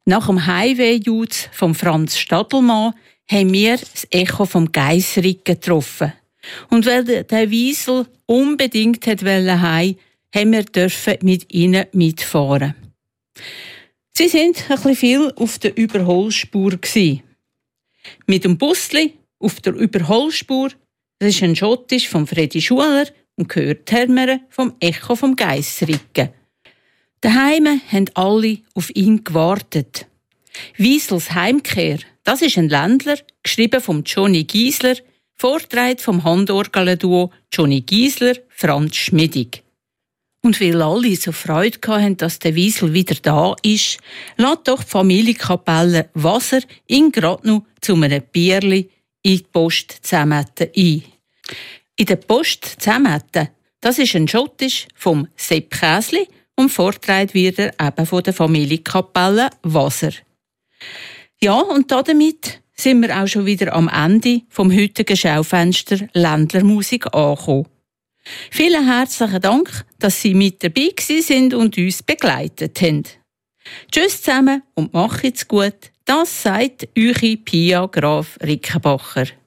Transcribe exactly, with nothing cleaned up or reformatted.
Nach dem Highway-Jutz von Franz Stadelmann haben wir das Echo vom Geisserick getroffen. Und weil der Wiesel unbedingt wollte heim, haben wir dürfen mit ihnen mitfahren. Sie sind ein bisschen viel auf der Überholspur gsi. Mit dem Busli auf der Überholspur, das ist ein Schottisch von Fredi Schuler und gehört Hermere vom Echo vom Geisserick. Daheim haben alle auf ihn gewartet. Wiesels Heimkehr, das ist ein Ländler, geschrieben von Johnny Giesler, vorgetragen vom Handorgelduo Johnny Giesler, Franz Schmidig. Und weil alle so Freude hatten, dass der Wiesel wieder da ist, lässt doch die Familienkapelle Wasser ihn gerade noch zu einem Bierli in die Post Zämeten ein. In der Post Zämeten, das ist ein Schottisch vom Sepp Käsli und vorgetragen wird er eben von der Familienkapelle Wasser. Ja, und damit sind wir auch schon wieder am Ende vom heutigen Schaufenster Ländlermusik angekommen. Vielen herzlichen Dank, dass Sie mit dabei sind und uns begleitet haben. Tschüss zusammen und macht's gut. Das sagt eure Pia Graf Rickenbacher.